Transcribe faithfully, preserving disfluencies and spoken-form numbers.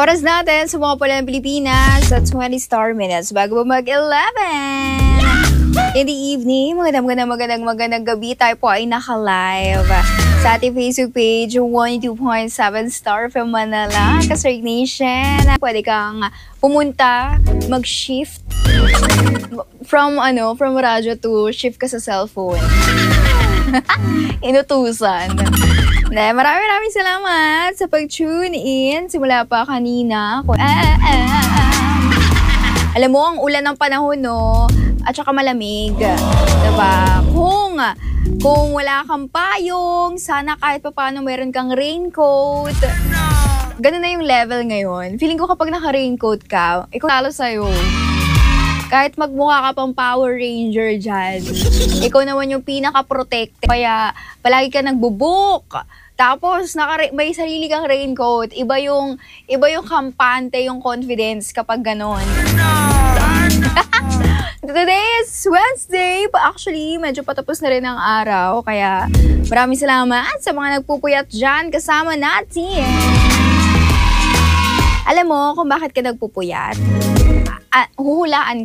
Oras natin sa mga pala ng Pilipinas at twenty star minutes bago ba mag-eleven. In the evening, magandang magandang magandang magandang gabi, tayo po ay naka-live sa ating Facebook page, one oh two point seven Star F M Manila, Kasrig Nation. Pwede kang pumunta, mag-shift from ano, from radyo to shift ka sa cellphone. Inutusan. Na, maraming maraming salamat sa pag-tune in. Simula pa kanina. Ah, ah, ah. Alam mo, ang ulan ng panahon, no? At saka malamig. Diba? Kung, kung wala kang payong, sana kahit pa paano meron kang raincoat. Ganun na yung level ngayon. Feeling ko kapag naka-raincoat ka, ikaw talo sa'yo. Kahit magmukha ka pang Power Ranger dyan, ikaw naman yung pinaka-protected. Kaya palagi ka nagbubuk. Tapos naka may sarili kang raincoat. Iba yung, iba yung kampante, yung confidence kapag ganon. Today is Wednesday. Actually, medyo patapos na rin ang araw. Kaya maraming salamat sa mga nagpupuyat dyan kasama natin. Alam mo kung bakit ka nagpupuyat? Uh, huhulaan